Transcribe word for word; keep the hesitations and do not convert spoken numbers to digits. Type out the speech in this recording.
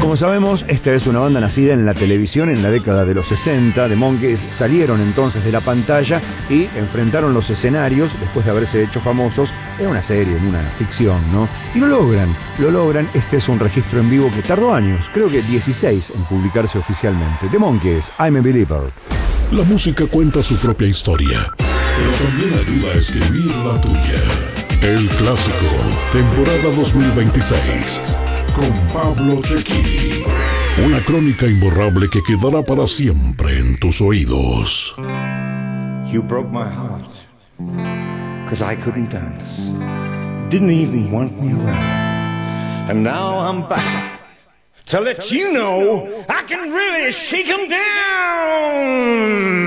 Como sabemos, esta es una banda nacida en la televisión en la década de los sesenta. The Monkees salieron entonces de la pantalla y enfrentaron los escenarios después de haberse hecho famosos en una serie, en una ficción, ¿no? Y lo logran, lo logran. Este es un registro en vivo que tardó años, creo que dieciséis, en publicarse oficialmente. The Monkees, I'm a Believer. La música cuenta su propia historia, pero también ayuda a escribir la tuya. El Clásico, temporada dos mil veintiséis, con Pablo Cecchini. Una crónica imborrable que quedará para siempre en tus oídos. You broke my heart, cause I couldn't dance. Didn't even want me around. And now I'm back to let you know I can really shake 'em down.